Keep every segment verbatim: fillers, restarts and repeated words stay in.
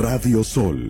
Radio Sol.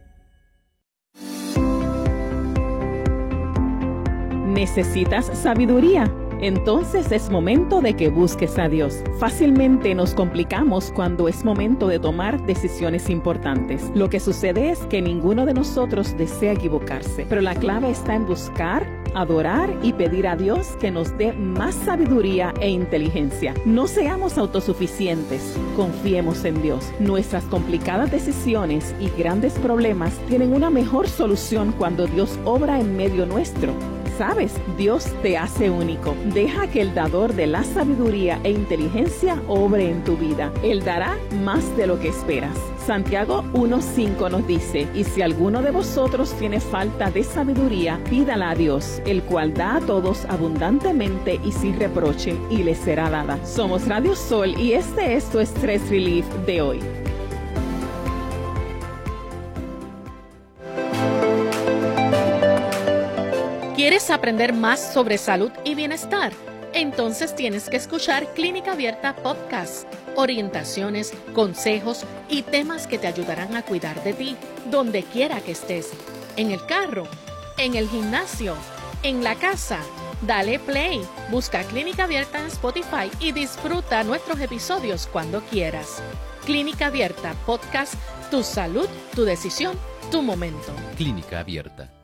¿Necesitas sabiduría? Entonces es momento de que busques a Dios. Fácilmente nos complicamos cuando es momento de tomar decisiones importantes. Lo que sucede es que ninguno de nosotros desea equivocarse, pero la clave está en buscar, adorar y pedir a Dios que nos dé más sabiduría e inteligencia. No seamos autosuficientes, confiemos en Dios. Nuestras complicadas decisiones y grandes problemas tienen una mejor solución cuando Dios obra en medio nuestro. ¿Sabes? Dios te hace único. Deja que el dador de la sabiduría e inteligencia obre en tu vida. Él dará más de lo que esperas. Santiago uno cinco nos dice, y si alguno de vosotros tiene falta de sabiduría, pídala a Dios, el cual da a todos abundantemente y sin reproche, y le será dada. Somos Radio Sol y este es tu Stress Relief de hoy. ¿Quieres aprender más sobre salud y bienestar? Entonces tienes que escuchar Clínica Abierta Podcast. Orientaciones, consejos y temas que te ayudarán a cuidar de ti, donde quiera que estés. En el carro, en el gimnasio, en la casa. Dale play, busca Clínica Abierta en Spotify y disfruta nuestros episodios cuando quieras. Clínica Abierta Podcast, tu salud, tu decisión, tu momento. Clínica Abierta.